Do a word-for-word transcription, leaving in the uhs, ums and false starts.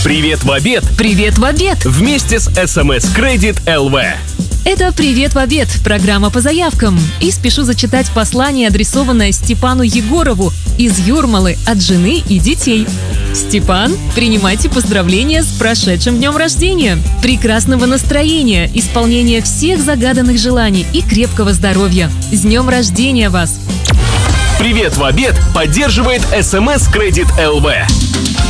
Привет в обед! Привет в обед! Вместе с эс эм эс Credit эл ви. Это «Привет в обед» – программа по заявкам. И спешу зачитать послание, адресованное Степану Егорову из Юрмалы от жены и детей. Степан, принимайте поздравления с прошедшим днем рождения, прекрасного настроения, исполнения всех загаданных желаний и крепкого здоровья. С днем рождения вас! Привет в обед поддерживает эс эм эс Credit эл ви.